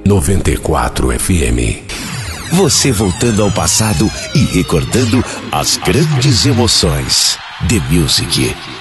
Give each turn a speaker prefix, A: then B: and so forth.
A: 94 FM.
B: Você voltando ao passado e recordando as grandes emoções. The Music.